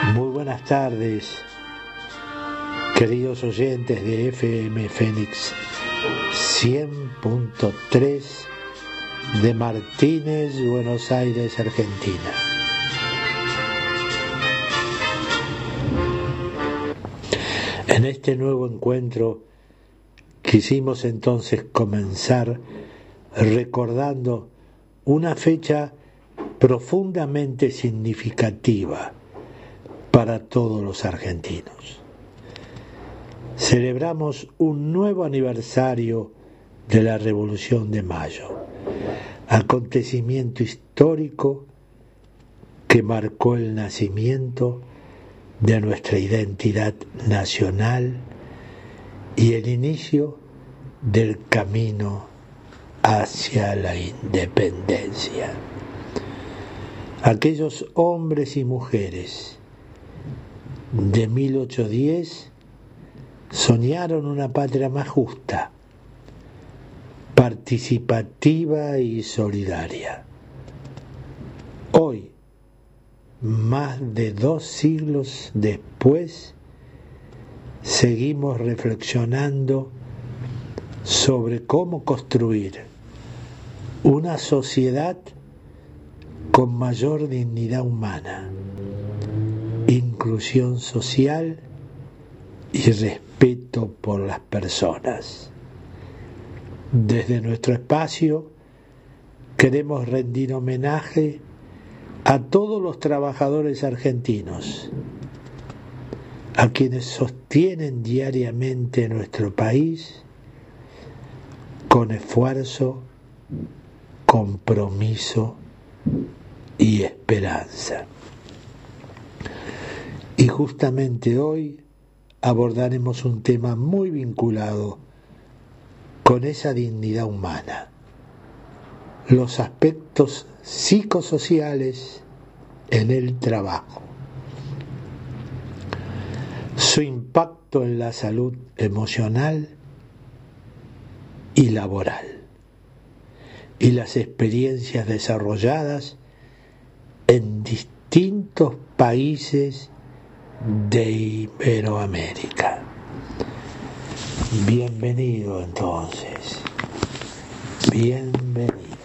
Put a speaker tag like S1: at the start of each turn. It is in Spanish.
S1: Muy buenas tardes, queridos oyentes de FM Fénix 100.3 de Martínez, Buenos Aires, Argentina. En este nuevo encuentro quisimos entonces comenzar recordando una fecha profundamente significativa para todos los argentinos. Celebramos un nuevo aniversario de la Revolución de Mayo, acontecimiento histórico que marcó el nacimiento de nuestra identidad nacional y el inicio del camino hacia la independencia. Aquellos hombres y mujeres de 1810 soñaron una patria más justa, participativa y solidaria. Hoy, más de 2 siglos después, seguimos reflexionando sobre cómo construir una sociedad con mayor dignidad humana, inclusión social y respeto por las personas. Desde nuestro espacio queremos rendir homenaje a todos los trabajadores argentinos, a quienes sostienen diariamente nuestro país con esfuerzo, compromiso y esperanza. Y justamente hoy abordaremos un tema muy vinculado con esa dignidad humana: los aspectos psicosociales en el trabajo, su impacto en la salud emocional y laboral, y las experiencias desarrolladas en distintos países de Iberoamérica. Bienvenido entonces, bienvenido.